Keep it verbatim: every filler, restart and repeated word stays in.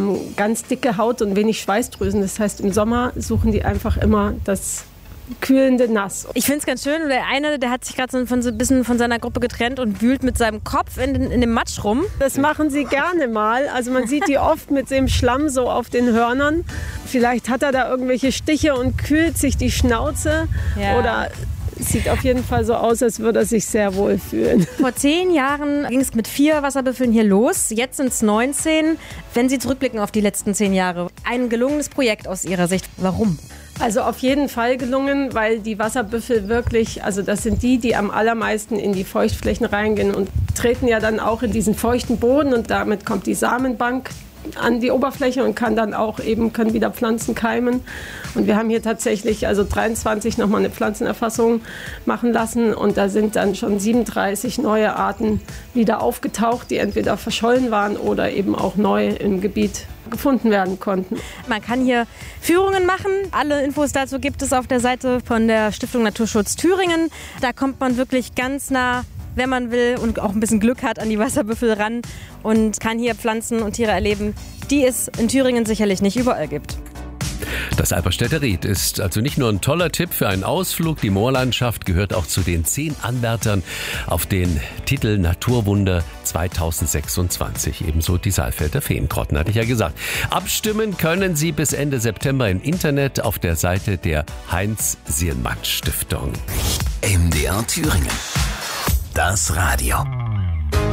haben ganz dicke Haut und wenig Schweißdrüsen. Das heißt, im Sommer suchen die einfach immer das kühlende Nass. Ich finde es ganz schön. Der eine, der hat sich gerade so, so ein bisschen von seiner Gruppe getrennt und wühlt mit seinem Kopf in, den, in dem Matsch rum. Das machen sie gerne mal. Also man sieht die oft mit dem Schlamm so auf den Hörnern. Vielleicht hat er da irgendwelche Stiche und kühlt sich die Schnauze. Ja. Oder es sieht auf jeden Fall so aus, als würde er sich sehr wohl fühlen. Vor zehn Jahren ging es mit vier Wasserbüffeln hier los. Jetzt sind es neunzehn. Wenn Sie zurückblicken auf die letzten zehn Jahre, ein gelungenes Projekt aus Ihrer Sicht. Warum? Also auf jeden Fall gelungen, weil die Wasserbüffel wirklich, also das sind die, die am allermeisten in die Feuchtflächen reingehen und treten ja dann auch in diesen feuchten Boden und damit kommt die Samenbank an die Oberfläche und kann dann auch eben, können wieder Pflanzen keimen. Und wir haben hier tatsächlich also dreiundzwanzig nochmal eine Pflanzenerfassung machen lassen und da sind dann schon siebenunddreißig neue Arten wieder aufgetaucht, die entweder verschollen waren oder eben auch neu im Gebiet gefunden werden konnten. Man kann hier Führungen machen. Alle Infos dazu gibt es auf der Seite von der Stiftung Naturschutz Thüringen. Da kommt man wirklich ganz nah, wenn man will und auch ein bisschen Glück hat, an die Wasserbüffel ran und kann hier Pflanzen und Tiere erleben, die es in Thüringen sicherlich nicht überall gibt. Das Alperstädter Ried ist also nicht nur ein toller Tipp für einen Ausflug. Die Moorlandschaft gehört auch zu den zehn Anwärtern auf den Titel Naturwunder zweitausendsechsundzwanzig. Ebenso die Saalfelder Feengrotten, hatte ich ja gesagt. Abstimmen können Sie bis Ende September im Internet auf der Seite der Heinz-Sielmann-Stiftung. M D R Thüringen. Das Radio.